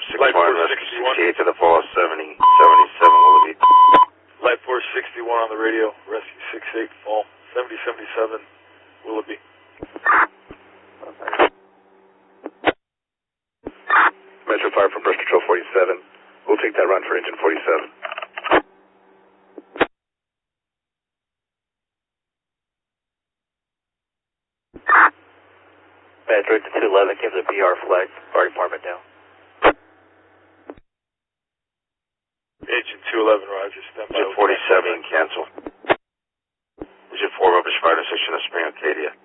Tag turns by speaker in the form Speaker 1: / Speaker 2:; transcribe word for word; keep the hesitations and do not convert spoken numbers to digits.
Speaker 1: sixty-one, Rescue sixty-eight to the fall, seventy, seventy-seven, Willoughby.
Speaker 2: Light Force sixty-one on the radio, Rescue sixty-eight, fall, seventy, seventy-seven, Willoughby.
Speaker 1: Metro Fire from Burst Patrol forty-seven. We'll take that run for engine forty-seven.
Speaker 3: Metro to two eleven, give the B R flag, fire department down.
Speaker 2: Agent two eleven, Roger, stand by.
Speaker 1: Engine forty-seven, cancel. Engine four, Rubbish Fire Station of Spring Arcadia.